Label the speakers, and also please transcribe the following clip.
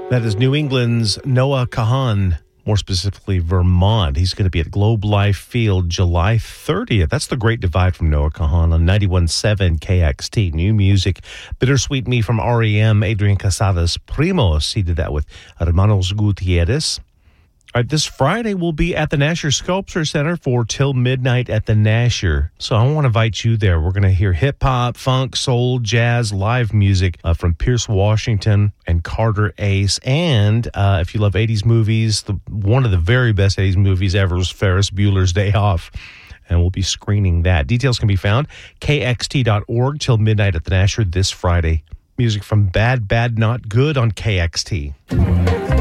Speaker 1: That is New England's Noah Kahan, more specifically Vermont. He's going to be at Globe Life Field July 30th. That's the Great Divide from Noah Kahan on 91.7 KXT. New music, Bittersweet Me from REM, Adrian Casadas Primos. He did that with Hermanos Gutierrez. All right, this Friday we'll be at the Nasher Sculpture Center for Till Midnight at the Nasher. So I want to invite you there. We're going to hear hip-hop, funk, soul, jazz, live music from Pierce Washington and Carter Ace. And if you love 80s movies, one of the very best 80s movies ever was Ferris Bueller's Day Off. And we'll be screening that. Details can be found, kxt.org, Till Midnight at the Nasher this Friday. Music from Bad, Bad, Not Good on KXT.